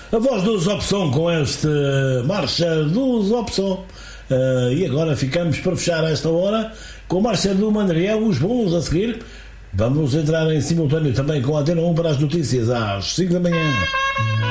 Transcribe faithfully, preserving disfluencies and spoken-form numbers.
A voz dos Opção com este Marcha dos Opção. Uh, e agora ficamos para fechar esta hora com a Marcha do Mandriel, os bolos a seguir. Vamos entrar em simultâneo também com a Antena um para as notícias às cinco da manhã.